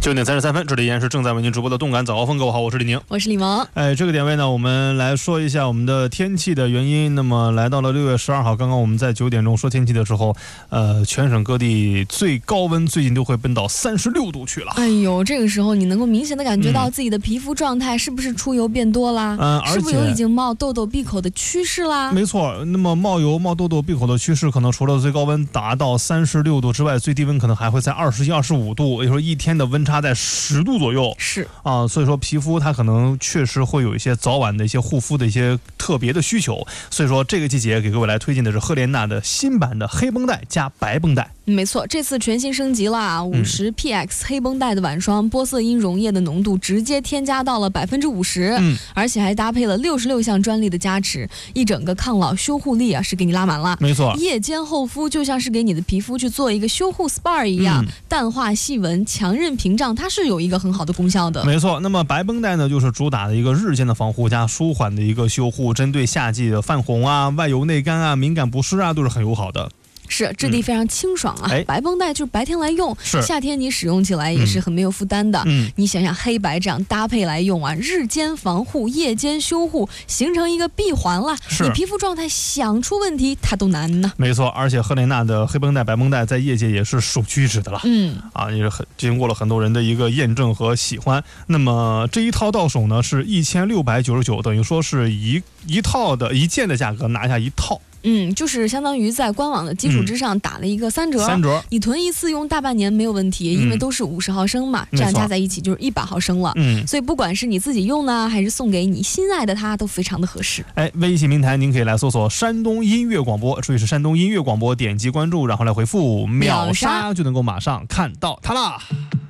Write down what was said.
9点33分，这里依然是正在为您直播的动感早高峰。各位好，我是李宁， 我是李萌。 这个点位呢，我们来说一下我们的天气的原因。那么来到了6月12号，刚刚我们在9点钟说天气的时候，全省各地最高温最近都会奔到36度去了。 哎呦，这个时候你能够明显的感觉到自己的皮肤状态是不是出油变多啦？是不是有已经冒痘痘闭口的趋势啦？ 没错，那么冒油冒痘痘闭口的趋势，可能除了最高温达到36度之外，最低温可能还会在21、25度，也就是说一天的温差在10度左右。 是啊，所以说皮肤它可能确实会有一些早晚的一些护肤的一些特别的需求。所以说这个季节给各位来推荐的是赫莲娜的新版的黑绷带加白绷带。 没错，这次全新升级了啊，50PX 黑绷带的晚霜，玻色因溶液的浓度直接添加到了50%，而且还搭配了66项专利的加持，一整个抗老修护力啊是给你拉满了。 没错， 夜间厚敷就像是给你的皮肤去做一个修护 SPA 一样，淡化细纹，强韧屏障，它是有一个很好的功效的。 没错，那么白绷带呢，就是主打的一个日间的防护加舒缓的一个修护，针对夏季的泛红啊、外油内干啊、敏感不适啊，都是很友好的。 是质地非常清爽啊，白绷带就是白天来用，夏天你使用起来也是很没有负担的。你想想黑白这样搭配来用啊，日间防护，夜间修护，形成一个闭环了。你皮肤状态想出问题它都难呢。 没错，而且赫莲娜的黑绷带、白绷带在业界也是首屈一指的了。也是经过了很多人的一个验证和喜欢。那么这一套到手呢是1699，等于说是一件的价格拿下一套。 就是相当于在官网的基础之上打了一个3折，你囤一次用大半年没有问题，因为都是50毫升嘛，这样加在一起就是100毫升了。所以不管是你自己用呢，还是送给你心爱的他，都非常的合适。 微信平台您可以来搜索山东音乐广播，注意是山东音乐广播，点击关注，然后来回复秒杀就能够马上看到它啦。